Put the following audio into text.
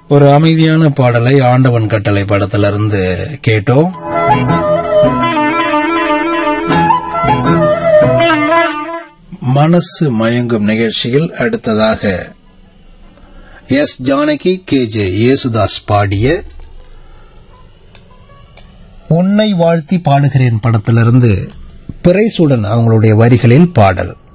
ஒரு அமைதியான பாடலை ஆண்டவன் கட்டளை படத்திலிருந்து கேட்டோம். மனசு மயங்கும் நிகழ்ச்சியில் அடுத்ததாக எஸ் ஜானகி, KJ யேசுதாஸ் பாடிய உன்னை வாழ்த்தி பாடுகிறேன் படத்திலிருந்து பிறைசுடன் அவங்களுடைய வரிகளில் பாடல்.